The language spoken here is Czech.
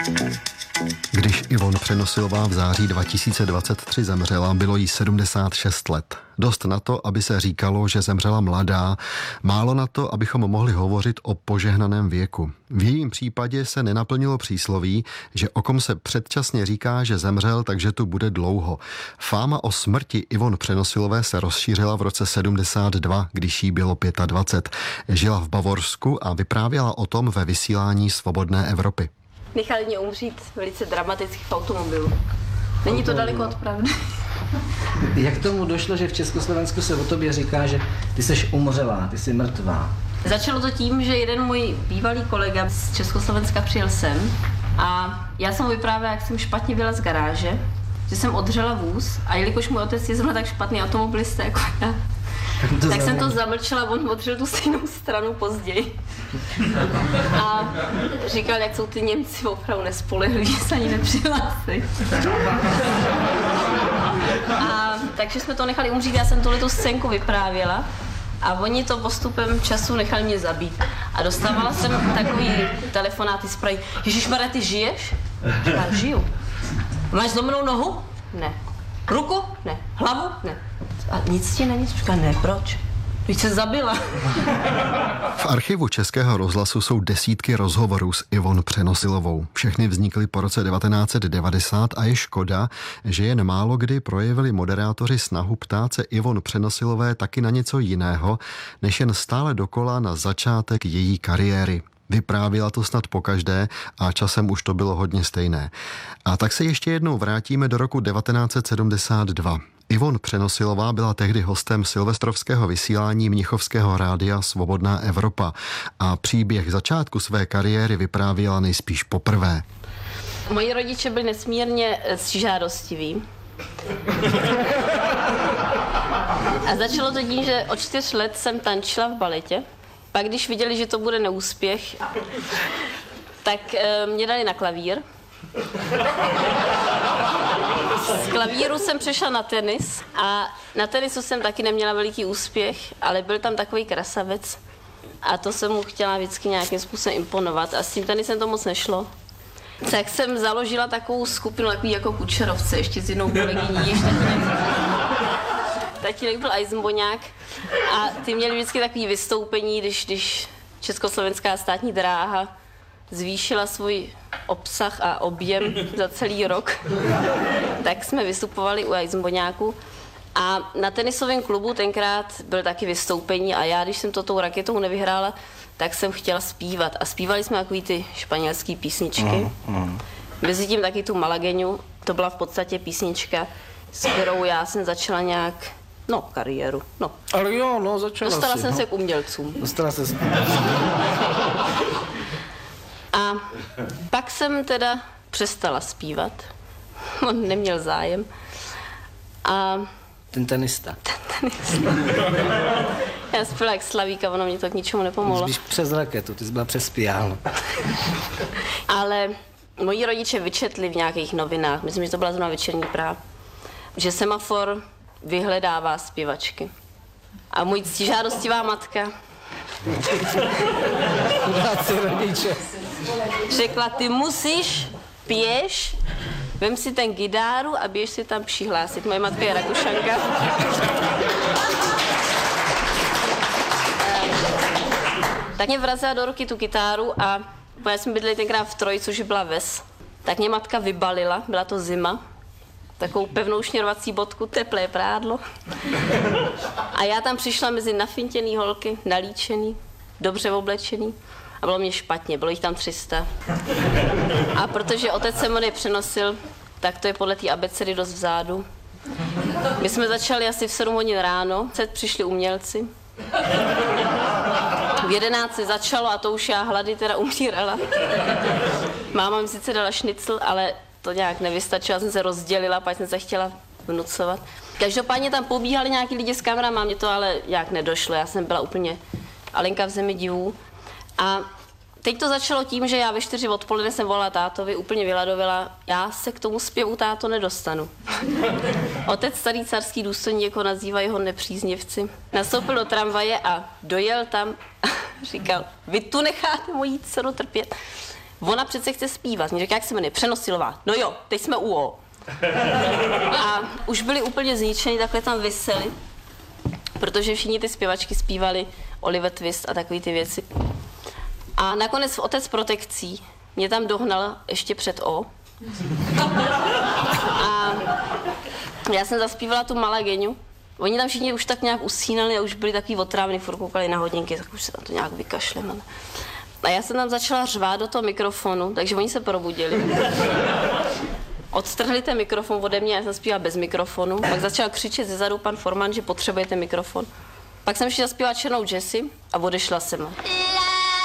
Když Ivone Přenosilová v září 2023 zemřela, bylo jí 76 let. Dost na to, aby se říkalo, že zemřela mladá, málo na to, abychom mohli hovořit o požehnaném věku. V jejím případě se nenaplnilo přísloví, že o kom se předčasně říká, že zemřel, takže tu bude dlouho. Fáma o smrti Ivone Přenosilové se rozšířila v roce 72, když jí bylo 25. Žila v Bavorsku a vyprávěla o tom ve vysílání Svobodné Evropy. Nechali mě umřít velice dramaticky v automobilu. Není to daleko od pravdy. Jak tomu došlo, že v Československu se o tobě říká, že ty jsi umřelá, ty jsi mrtvá? Začalo to tím, že jeden můj bývalý kolega z Československa přijel sem a já jsem mu vyprávěla, jak jsem špatně byla z garáže, že jsem odřela vůz a jelikož můj otec je zrovna tak špatný automobilista jako já, tak jsem to zamlčela, on odřel tu stejnou stranu později. A říkal, jak jsou ty Němci opravdu nespolehliví, že se ani nepřihlásí. A takže jsme to nechali umřít, já jsem tuhletu scénku vyprávěla a oni to postupem času nechali mě zabít. A dostávala jsem takový telefonáty z Prahy. Ježišmarja, ty žiješ? Já žiju. Máš zlomenou nohu? Ne. Ruku? Ne. Hlavu? Ne. A nic ti není? Říká, ne, proč? Teď se zabila. V archivu Českého rozhlasu jsou desítky rozhovorů s Ivone Přenosilovou. Všechny vznikly po roce 1990 a je škoda, že jen málo kdy projevili moderátoři snahu ptát se Ivone Přenosilové taky na něco jiného, než jen stále dokola na začátek její kariéry. Vyprávěla to snad pokaždé a časem už to bylo hodně stejné. A tak se ještě jednou vrátíme do roku 1972. Ivone Přenosilová byla tehdy hostem silvestrovského vysílání mnichovského rádia Svobodná Evropa a příběh začátku své kariéry vyprávěla nejspíš poprvé. Moji rodiče byli nesmírně žádostiví. A začalo to tím, že od 4 let jsem tančila v baletě. Pak když viděli, že to bude neúspěch, tak mě dali na klavír. Z klavíru jsem přešla na tenis a na tenisu jsem taky neměla veliký úspěch, ale byl tam takový krasavec a to jsem mu chtěla vždycky nějakým způsobem imponovat a s tím tenisem to moc nešlo. Tak jsem založila takovou skupinu, takový jako Kučerovce, ještě s jednou kolegyní, ještě tatínek byl Eisenboňák a ty měli vždycky takový vystoupení, když Československá státní dráha zvýšila svůj obsah a objem za celý rok, tak jsme vystupovali u Eisenboňáku. A na tenisovém klubu tenkrát byl taky vystoupení a já, když jsem to tou raketou nevyhrála, tak jsem chtěla zpívat. A zpívali jsme takový ty španělský písničky. Mezitím taky tu Malageňu, to byla v podstatě písnička, s kterou já jsem začala nějak, kariéru. Ale jo, začala Dostala si, jsem se k umělcům. Dostala se A pak jsem teda přestala zpívat. On neměl zájem. A ten tenista. Já zpěla jak Slavíka, ono mě to k ničemu nepomohlo. Spíš přes raketu, ty jsi byla přes piano. Ale moji rodiče vyčetli v nějakých novinách, myslím, že to byla zrovna Večerní práv, že Semafor vyhledává zpěvačky. A můj ctižádostivá matka řekla, ty musíš, pěš, vem si ten gitáru a běž si tam přihlásit. Moje matka je Rakušanka. Tak mě vrazila do ruky tu kytáru a já jsme bydleli tenkrát v Troji, což byla ves. Tak mě matka vybalila, byla to zima, takovou pevnou šněrovací bodku, teplé prádlo. A já tam přišla mezi nafintěný holky, nalíčený, dobře oblečený. A bylo mě špatně, bylo jich tam 300. A protože otec se mne přenosil, tak to je podle té abecedy dost vzadu. My jsme začali asi v 7 hodin ráno, přišli umělci. V 11 se začalo a to už já hlady teda umírala. Máma mi sice dala šnicl, ale to nějak nevystačilo, já jsem se rozdělila, pak jsem se chtěla vnucovat. Každopádně tam pobíhali nějaký lidi s kamerama, mě to ale nějak nedošlo, já jsem byla úplně Alenka v zemi divů. A teď to začalo tím, že já ve 4 odpoledne jsem volala tátovi, úplně vyladovila, já se k tomu zpěvu, táto, nedostanu. Otec, starý carský důstojník, jako nazývají ho nepříznivci, nastoupil do tramvaje a dojel tam a říkal, vy tu necháte moji dceru trpět. Ona přece chce zpívat. Mě říká, jak se jmenuje? Přenosilová. No jo, teď jsme u O. A už byli úplně zničeni, takhle tam viseli, protože všichni ty zpěvačky zpívali Oliver Twist a takové ty věci. A nakonec otec protekcí mě tam dohnal ještě před O. A já jsem zaspívala tu Malagueňu. Oni tam všichni už tak nějak usínali a už byli takový otrávní, furt koukali na hodinky, tak už se na to nějak vykašleme. A já jsem tam začala řvát do toho mikrofonu, takže oni se probudili. Odstrhli ten mikrofon ode mě, já jsem zpívala bez mikrofonu, pak začal křičet zezadu pan Forman, že potřebujete mikrofon. Pak jsem šla zpívat Černou Jessie a odešla jsem.